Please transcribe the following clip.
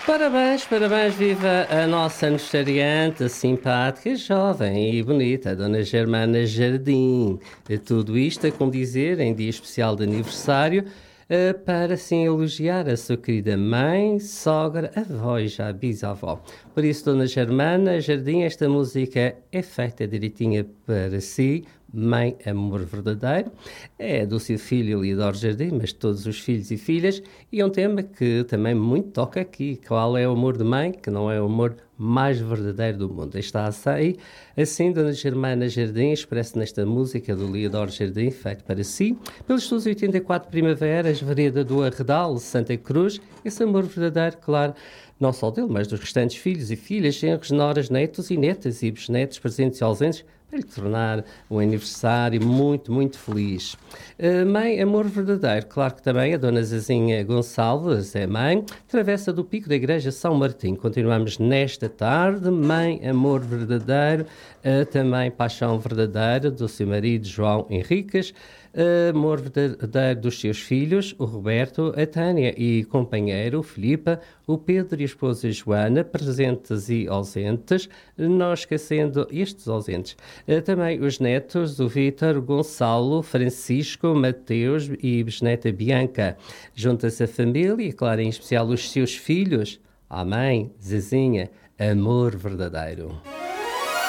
Parabéns, parabéns, viva a nossa aniversariante, simpática, jovem e bonita, a Dona Germana Jardim. Tudo isto a condizer em dia especial de aniversário, para assim elogiar a sua querida mãe, sogra, avó e já bisavó. Por isso, Dona Germana Jardim, esta música é feita direitinha para si. Mãe, amor verdadeiro, é do seu filho Leodoro Jardim, mas de todos os filhos e filhas, e é um tema que também muito toca aqui. Qual é o amor de mãe, que não é o amor mais verdadeiro do mundo? Está assim, Dona Germana Jardim, expressa nesta música do Leodoro Jardim, feito para si, pelos seus 84 primaveras, Vereda do Arredal, Santa Cruz, esse amor verdadeiro, claro, não só dele, mas dos restantes filhos e filhas, genros, noras, netos e netas e bisnetos presentes e ausentes, para lhe tornar um aniversário muito, muito feliz. Mãe, amor verdadeiro. Claro que também a Dona Zezinha Gonçalves é mãe, travessa do Pico da Igreja São Martim. Continuamos nesta tarde. Mãe, amor verdadeiro. Também paixão verdadeira do seu marido João Henriques. Amor verdadeiro dos seus filhos, o Roberto, a Tânia e companheiro, o Filipa, o Pedro e a esposa Joana, presentes e ausentes, não esquecendo estes ausentes. Também os netos, o Vítor, o Gonçalo, Francisco, Mateus e bisneta Bianca. Junta-se a família e, claro, em especial os seus filhos, a mãe, Zezinha, amor verdadeiro.